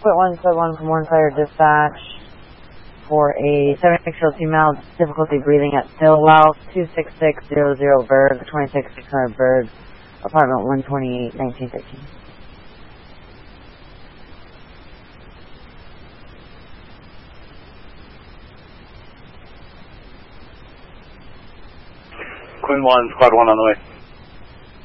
Squid 1 from Warren Fire Dispatch for a 76-year-old female, difficulty breathing at Stillwell, 26600 Berg, 26600 Berg, apartment 128, 1913. Quinn 1, Squad 1 on the way.